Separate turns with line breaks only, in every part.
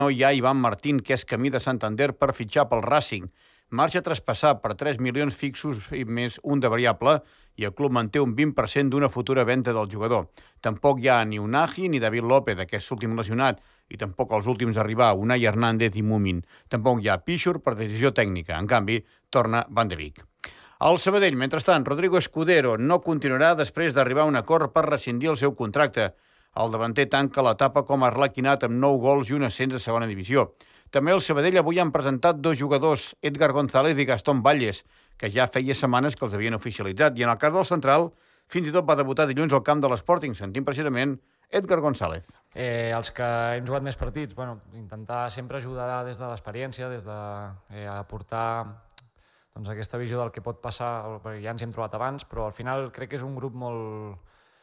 No hi ha Iván Martín, que és camí de Santander per fitxar pel Racing. Marxa a traspassar per 3 milions fixos i més un de variable i el club manté un 20% d'una futura venda del jugador. Tampoc hi ha ni Unai ni David López, aquest últim lesionat, i tampoc els últims a arribar, Unai Hernández i Mumin. Tampoc hi ha Pichur per decisió tècnica. En canvi, torna Van de Beek. Al Sabadell, mentrestant, Rodrigo Escudero no continuarà després d'arribar a un acord per rescindir el seu contracte. El davanter tanca l'etapa com a arlequinat amb 9 gols i un ascens a segona divisió. També el Sabadell avui han presentat 2 jugadors, Edgar González i Gastón Valles, que ja feia setmanes que els havien oficialitzat. I en el cas del central, fins i tot va debutar dilluns al camp de l'Sporting, sentint precisament Edgar González.
Els que hem jugat més partits, intentar sempre ajudar des de l'experiència, des d'aportar aquesta visió del que pot passar, perquè ja ens hi hem trobat abans, però al final crec que és un grup molt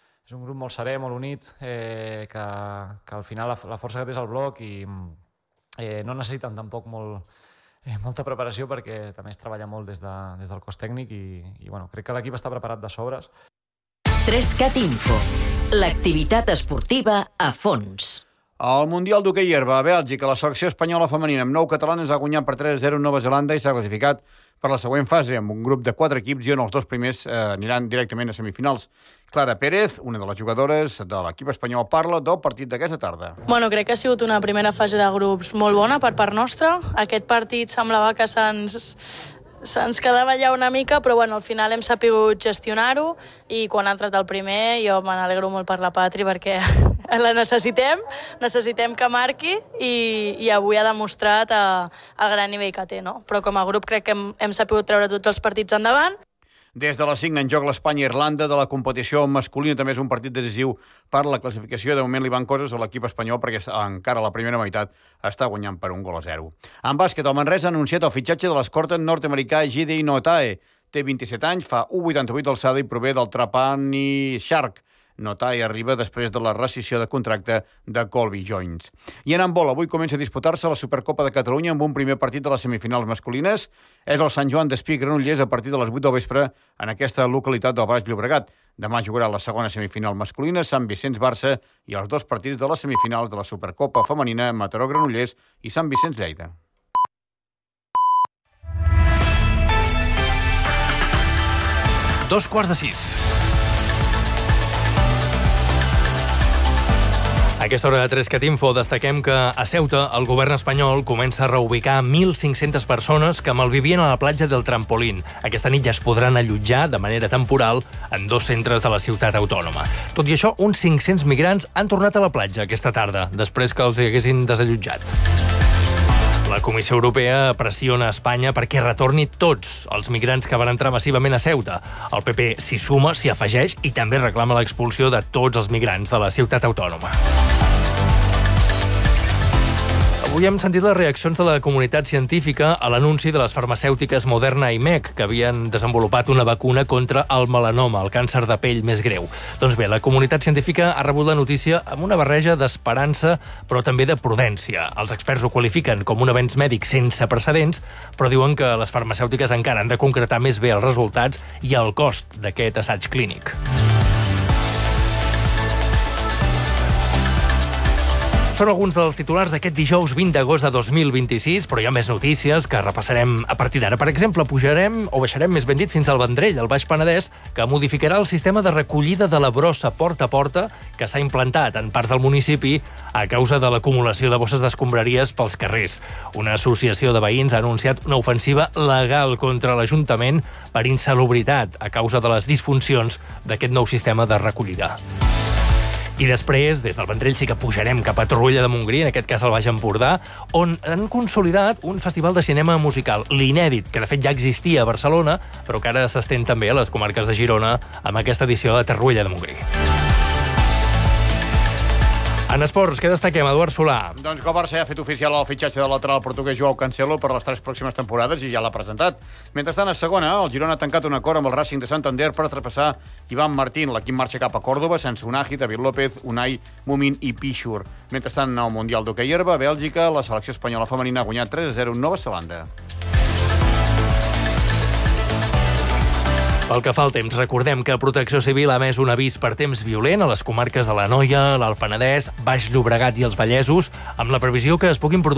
serè, molt unit, que al final la força que té és el bloc i no necessiten tampoc molta preparació perquè també es treballa molt des del cos tècnic i crec que l'equip està preparat de sobres.
3CAT Info, l'activitat esportiva a fons.
Al Mundial d'Hoquei Herba a Bèlgica, la selecció espanyola femenina amb 9 catalanes ha guanyat per 3-0 Nova Zelanda i s'ha classificat per la següent fase, amb un grup de 4 equips i on els 2 primers aniran directament a semifinals. Clara Pérez, una de les jugadores de l'equip espanyol, parla del partit d'aquesta tarda.
Crec que ha sigut una primera fase de grups molt bona per part nostra. Aquest partit semblava que se'ns quedava allà una mica, però al final hem sapigut gestionar-ho i quan ha entrat el primer jo me n'alegro molt per la Patri perquè la necessitem que marqui i avui ha demostrat el gran nivell que té, no? Però com a grup crec que hem sapigut treure tots els partits endavant.
Des de les 5 en joc l'Espanya-Irlanda de la competició masculina. També és un partit decisiu per la classificació. De moment li van coses a l'equip espanyol perquè encara la primera meitat està guanyant per 1-0. En bàsquet, el Manresa ha anunciat el fitxatge de l'escorta nord-americà Gideon Notae. Té 27 anys, fa 1,88 d'alçada i prové del Trapani Shark. Notae arriba després de la rescissió de contracte de Colby Joins. I en handbol, avui comença a disputar-se la Supercopa de Catalunya amb un primer partit de les semifinals masculines. És el Sant Joan d'Espí Granollers a partir de les 8 del vespre en aquesta localitat del Baix Llobregat. Demà jugarà la segona semifinal masculina, Sant Vicenç-Barça, i els 2 partits de les semifinals de la Supercopa femenina, Mataró-Granollers i Sant Vicenç-Lleida.
Dos quarts de 6. A aquesta hora de 3CAT Info destaquem que a Ceuta el govern espanyol comença a reubicar 1.500 persones que malvivien a la platja del Trampolín. Aquesta nit ja es podran allotjar de manera temporal en 2 centres de la ciutat autònoma. Tot i això, uns 500 migrants han tornat a la platja aquesta tarda, després que els haguessin desallotjat. La Comissió Europea pressiona a Espanya perquè retorni tots els migrants que van entrar massivament a Ceuta. El PP s'hi suma, s'hi afegeix i també reclama l'expulsió de tots els migrants de la ciutat autònoma. Avui hem sentit les reaccions de la comunitat científica a l'anunci de les farmacèutiques Moderna i Merck, que havien desenvolupat una vacuna contra el melanoma, el càncer de pell més greu. Doncs bé, la comunitat científica ha rebut la notícia amb una barreja d'esperança, però també de prudència. Els experts ho qualifiquen com un avenç mèdic sense precedents, però diuen que les farmacèutiques encara han de concretar més bé els resultats i el cost d'aquest assaig clínic. Són alguns dels titulars d'aquest dijous 20 d'agost de 2026, però hi ha més notícies que repassarem a partir d'ara. Per exemple, pujarem, o baixarem més ben dit, fins al Vendrell, al Baix Penedès, que modificarà el sistema de recollida de la brossa porta a porta que s'ha implantat en parts del municipi a causa de l'acumulació de bosses d'escombraries pels carrers. Una associació de veïns ha anunciat una ofensiva legal contra l'Ajuntament per insalubritat a causa de les disfuncions d'aquest nou sistema de recollida. I després, des del Vendrell, sí que pujarem cap a Torroella de Montgrí, en aquest cas al Baix Empordà, on han consolidat un festival de cinema musical, l'Inèdit, que de fet ja existia a Barcelona, però que ara s'estén també a les comarques de Girona amb aquesta edició de Torroella de Montgrí. En esports, què destaquem, Eduard Solà?
Doncs que el Barça ja ha fet oficial el fitxatge del lateral portuguès Joao Cancelo per les 3 pròximes temporades i ja l'ha presentat. Mentrestant, a segona, el Girona ha tancat un acord amb el Racing de Santander per traspassar Iván Martín. L'equip marxa cap a Còrdova sense Unai, David López, Unai, Mumin i Pichur. Mentrestant, al Mundial d'Hoquei Herba, a Bèlgica, la selecció espanyola femenina ha guanyat 3-0 Nova Zelanda.
Pel que fa al temps, recordem que Protecció Civil ha emès un avís per temps violent a les comarques de l'Anoia, l'Alt Penedès, Baix Llobregat i els Vallesos, amb la previsió que es puguin produir